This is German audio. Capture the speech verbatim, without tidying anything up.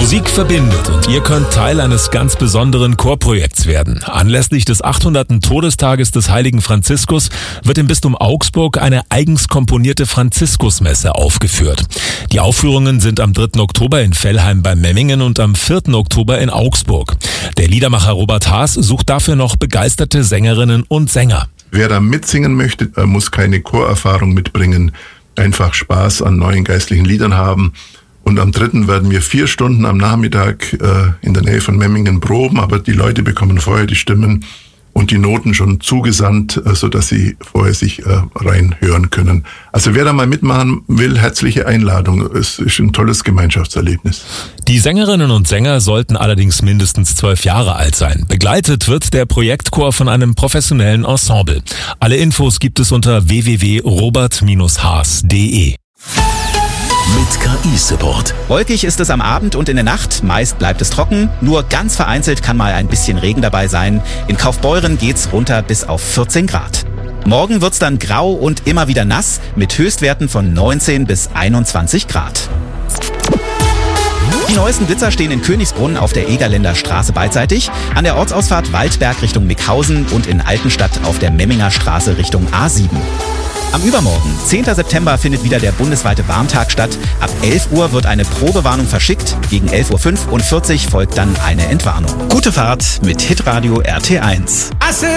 Musik verbindet und ihr könnt Teil eines ganz besonderen Chorprojekts werden. Anlässlich des achthunderten Todestages des heiligen Franziskus wird im Bistum Augsburg eine eigens komponierte Franziskusmesse aufgeführt. Die Aufführungen sind am dritten Oktober in Vellheim bei Memmingen und am vierten Oktober in Augsburg. Der Liedermacher Robert Haas sucht dafür noch begeisterte Sängerinnen und Sänger. Wer da mitsingen möchte, muss keine Chorerfahrung mitbringen, einfach Spaß an neuen geistlichen Liedern haben. Und am dritten werden wir vier Stunden am Nachmittag äh, in der Nähe von Memmingen proben, aber die Leute bekommen vorher die Stimmen und die Noten schon zugesandt, äh, sodass sie vorher sich äh, reinhören können. Also wer da mal mitmachen will, herzliche Einladung. Es ist ein tolles Gemeinschaftserlebnis. Die Sängerinnen und Sänger sollten allerdings mindestens zwölf Jahre alt sein. Begleitet wird der Projektchor von einem professionellen Ensemble. Alle Infos gibt es unter w w w punkt robert haas punkt d e. Mit K I-Support. Wolkig ist es am Abend und in der Nacht. Meist bleibt es trocken. Nur ganz vereinzelt kann mal ein bisschen Regen dabei sein. In Kaufbeuren geht's runter bis auf vierzehn Grad. Morgen wird's dann grau und immer wieder nass mit Höchstwerten von neunzehn bis einundzwanzig Grad. Die neuesten Blitzer stehen in Königsbrunn auf der Egerländer Straße beidseitig, an der Ortsausfahrt Waldberg Richtung Mickhausen und in Altenstadt auf der Memminger Straße Richtung A sieben. Am Übermorgen, zehnten September, findet wieder der bundesweite Warntag statt. Ab elf Uhr wird eine Probewarnung verschickt. Gegen elf Uhr fünfundvierzig folgt dann eine Entwarnung. Gute Fahrt mit Hitradio R T eins.